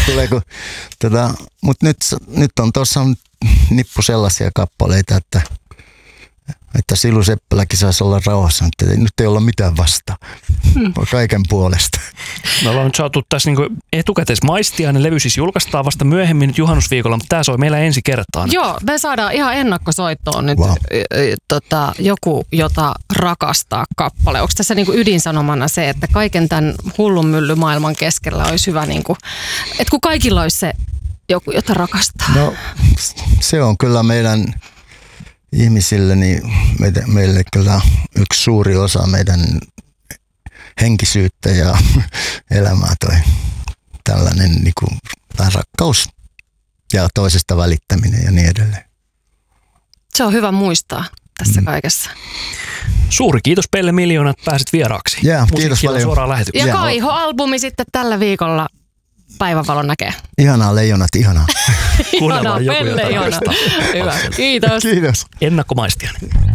tulee, mutta nyt on tuossa nippu sellaisia kappaleita, että Silu Seppäläkin saisi olla rauhassa, että nyt ei olla mitään vastaan, kaiken puolesta. Me ollaan nyt saatu tässä niinku etukäteismaistiainen. Levy siis julkaistaan vasta myöhemmin nyt juhannusviikolla, mutta tämä soi meillä ensi kertaan. Joo, me saadaan ihan ennakkosoittoon nyt joku, jota rakastaa kappale. Onko tässä niinku ydinsanomana se, että kaiken tämän hullun myllymaailman keskellä olisi hyvä, niinku, että kun kaikilla olisi se joku, jota rakastaa? No se on kyllä meidän ihmisille, niin meille kyllä yksi suuri osa meidän henkisyyttä ja elämää toi tällainen niin kuin, rakkaus ja toisesta välittäminen ja niin edelleen. Se on hyvä muistaa tässä kaikessa. Suuri kiitos Pelle Miljoona, että pääsit vieraaksi. Kiitos paljon. Suoraan lähetykseen. Ja Kaiho-albumi sitten tällä viikolla päivänvalon näkee. Ihanaa leijonat, ihanaa. Kuunnellaan joku Pelle, jotain. Hyvä, kiitos. Kiitos. Ennakkomaistiainen.